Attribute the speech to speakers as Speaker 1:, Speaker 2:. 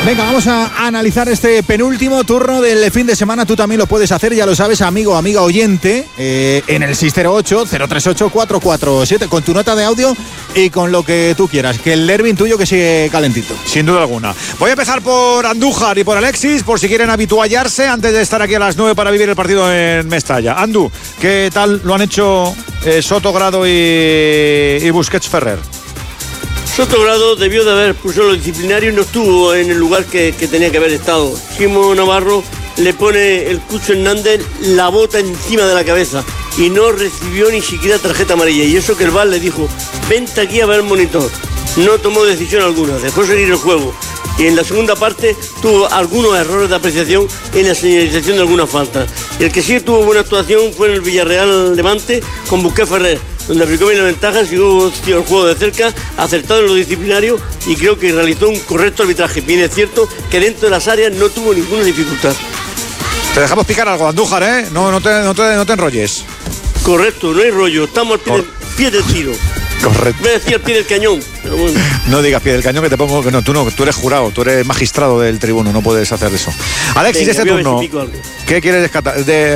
Speaker 1: Venga, vamos a analizar este penúltimo turno del fin de semana. Tú también lo puedes hacer, ya lo sabes, amigo, amiga oyente, en el 608-038-447, con tu nota de audio y con lo que tú quieras. Que el derbi tuyo que sigue calentito.
Speaker 2: Sin duda alguna. Voy a empezar por Andújar y por Alexis, por si quieren habituallarse antes de estar aquí a las 9 para vivir el partido en Mestalla. Andu, ¿qué tal lo han hecho Soto, Grado y Busquets Ferrer?
Speaker 3: Soto Grado debió de haber expulsado lo disciplinario y no estuvo en el lugar que tenía que haber estado. Chimo Navarro le pone el Cucho Hernández la bota encima de la cabeza y no recibió ni siquiera tarjeta amarilla. Y eso que el VAR le dijo, vente aquí a ver el monitor. No tomó decisión alguna, dejó seguir el juego. Y en la segunda parte tuvo algunos errores de apreciación en la señalización de algunas faltas. Y el que sí tuvo buena actuación fue en el Villarreal Levante con Busquets Ferrer, donde aplicó bien la ventaja, siguió el juego de cerca, acertado en lo disciplinario y creo que realizó un correcto arbitraje. Bien es cierto que dentro de las áreas no tuvo ninguna dificultad.
Speaker 2: Te dejamos picar algo, Andújar, ¿eh? No te enrolles.
Speaker 3: Correcto, no hay rollo, estamos al pie del tiro.
Speaker 2: Correcto.
Speaker 3: Voy a decir al pie del cañón, pero bueno.
Speaker 2: No digas pie del cañón que te pongo que no, tú eres jurado, tú eres magistrado del tribuno, no puedes hacer eso. Alexis,
Speaker 3: Venga,
Speaker 2: este turno, ¿qué quieres